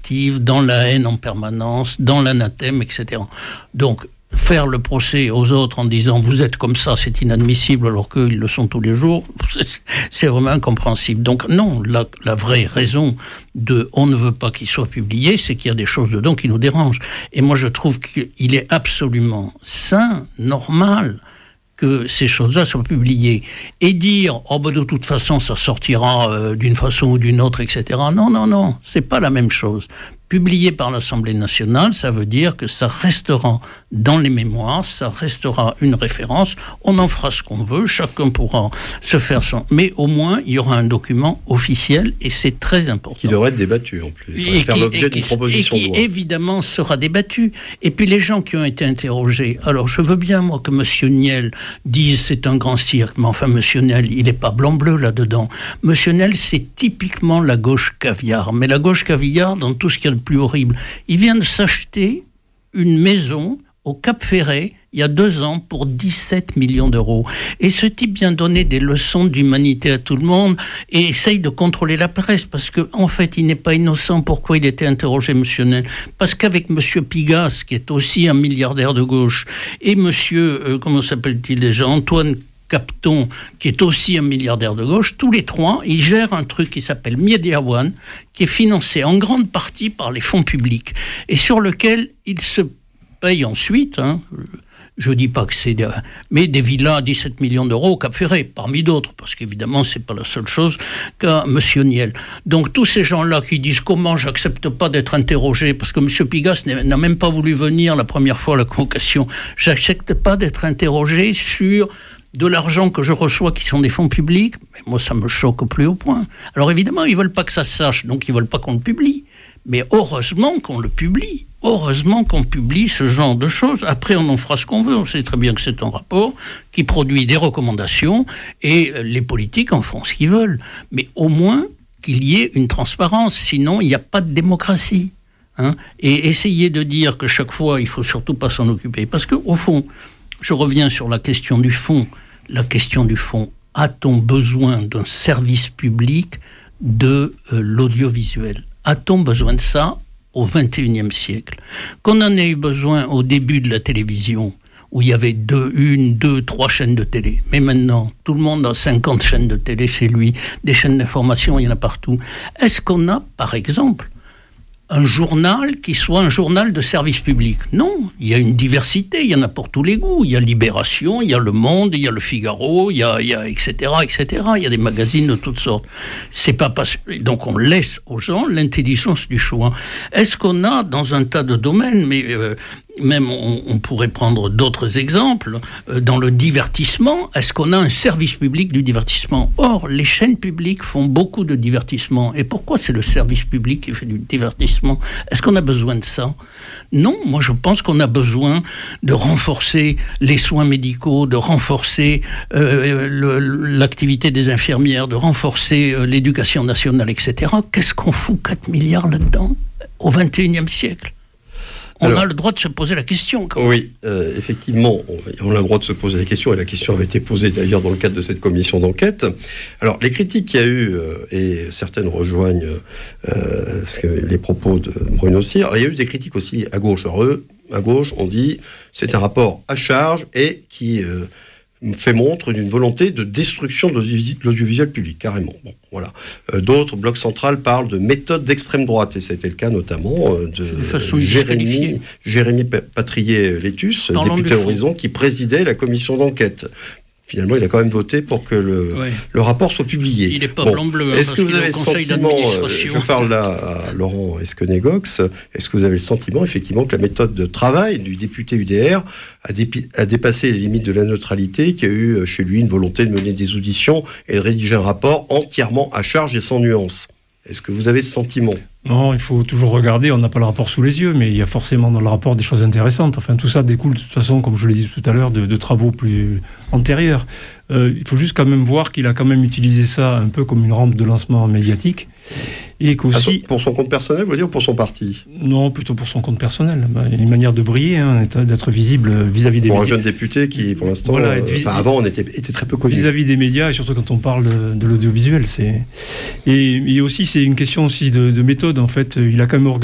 invective, dans la haine en permanence, dans l'anathème, etc. Donc, faire le procès aux autres en disant « vous êtes comme ça, c'est inadmissible » alors qu'ils le sont tous les jours, c'est vraiment incompréhensible. Donc non, la vraie raison de « on ne veut pas qu'il soit publié », c'est qu'il y a des choses dedans qui nous dérangent. Et moi, je trouve qu'il est absolument sain, normal, que ces choses-là soient publiées. Et dire « oh ben de toute façon, ça sortira d'une façon ou d'une autre, etc. » Non, c'est pas la même chose. Publié par l'Assemblée nationale, ça veut dire que ça restera dans les mémoires, ça restera une référence, on en fera ce qu'on veut, chacun pourra se faire son... Mais au moins, il y aura un document officiel, et c'est très important. Qui devrait être débattu, en plus. Il faire l'objet d'une proposition de loi. Et qui, évidemment, sera débattu. Et puis, les gens qui ont été interrogés, alors je veux bien, moi, que M. Niel dise c'est un grand cirque, mais enfin, M. Niel, il n'est pas blanc-bleu là-dedans. M. Niel, c'est typiquement la gauche caviar. Mais la gauche caviar, dans tout ce qu'il y a de plus horrible, il vient de s'acheter une maison au Cap-Ferret, il y a 2 ans, pour 17 millions d'euros. Et ce type vient donner des leçons d'humanité à tout le monde et essaye de contrôler la presse, parce qu'en fait, il n'est pas innocent. Pourquoi il était interrogé, M. Niel ? Parce qu'avec M. Pigasse, qui est aussi un milliardaire de gauche, et M. comment s'appelle-t-il déjà, Antoine Capton, qui est aussi un milliardaire de gauche, tous les trois, ils gèrent un truc qui s'appelle Media One, qui est financé en grande partie par les fonds publics, et sur lequel ils se payent ensuite, je dis pas que c'est... mais des villas à 17 millions d'euros au Cap-Ferret, parmi d'autres, parce qu'évidemment, c'est pas la seule chose qu'a M. Niel. Donc, tous ces gens-là qui disent « Comment j'accepte pas d'être interrogé ?» parce que M. Pigasse n'a même pas voulu venir la première fois à la convocation. « J'accepte pas d'être interrogé sur... » de l'argent que je reçois qui sont des fonds publics, mais moi ça me choque au plus haut point. Alors évidemment, ils ne veulent pas que ça se sache, donc ils ne veulent pas qu'on le publie. Mais heureusement qu'on le publie. Heureusement qu'on publie ce genre de choses. Après, on en fera ce qu'on veut. On sait très bien que c'est un rapport qui produit des recommandations et les politiques en font ce qu'ils veulent. Mais au moins qu'il y ait une transparence. Sinon, il n'y a pas de démocratie. Et essayer de dire que chaque fois, il ne faut surtout pas s'en occuper. Parce qu'au fond, je reviens sur la question du fond. La question du fond, a-t-on besoin d'un service public de l'audiovisuel ? A-t-on besoin de ça au XXIe siècle ? Qu'on en ait eu besoin au début de la télévision, où il y avait 2, 3 chaînes de télé. Mais maintenant, tout le monde a 50 chaînes de télé chez lui, des chaînes d'information, il y en a partout. Est-ce qu'on a, par exemple, un journal qui soit un journal de service public? Non, il y a une diversité, il y en a pour tous les goûts. Il y a Libération, il y a Le Monde, il y a Le Figaro, il y a etc., etc. Il y a des magazines de toutes sortes. C'est pas donc on laisse aux gens l'intelligence du choix. Est-ce qu'on a dans un tas de domaines, mais même on pourrait prendre d'autres exemples, dans le divertissement, est-ce qu'on a un service public du divertissement ? Or, les chaînes publiques font beaucoup de divertissement. Et pourquoi c'est le service public qui fait du divertissement ? Est-ce qu'on a besoin de ça ? Non, moi je pense qu'on a besoin de renforcer les soins médicaux, de renforcer l'activité des infirmières, de renforcer l'éducation nationale, etc. Qu'est-ce qu'on fout 4 milliards là-dedans au XXIe siècle ? On a le droit de se poser la question. Oui, effectivement, on a le droit de se poser la question, et la question avait été posée d'ailleurs dans le cadre de cette commission d'enquête. Alors, les critiques qu'il y a eu, et certaines rejoignent les propos de Bruno Cyr, il y a eu des critiques aussi à gauche. Alors, à gauche, on dit c'est un rapport à charge et qui fait montre d'une volonté de destruction de l'audiovisuel public, carrément. Bon, voilà. D'autres, Bloc Central, parlent de méthode d'extrême droite, et c'était le cas notamment de Jérémy Patrier-Létus, député Horizon, qui présidait la commission d'enquête. Finalement, il a quand même voté pour que le rapport soit publié. Il n'est pas blanc-bleu. Est-ce que vous avez le sentiment, je parle là à Laurent Esquenet-Gox, est-ce que vous avez le sentiment, effectivement, que la méthode de travail du député UDR a dépassé les limites de la neutralité, qu'il y a eu chez lui une volonté de mener des auditions et de rédiger un rapport entièrement à charge et sans nuance ? Est-ce que vous avez ce sentiment ? Non, il faut toujours regarder, on n'a pas le rapport sous les yeux, mais il y a forcément dans le rapport des choses intéressantes. Enfin, tout ça découle de toute façon, comme je l'ai dit tout à l'heure, de travaux plus antérieurs. Il faut juste quand même voir qu'il a quand même utilisé ça un peu comme une rampe de lancement médiatique. Et qu'aussi... pour son compte personnel, vous voulez dire, ou pour son parti ? Non, plutôt pour son compte personnel. Il y a une manière de briller, d'être visible vis-à-vis des médias. Pour un jeune député qui, pour l'instant, avant, on était très peu connu. Vis-à-vis des médias, et surtout quand on parle de l'audiovisuel. Et aussi, c'est une question aussi de méthode, en fait. Il a quand même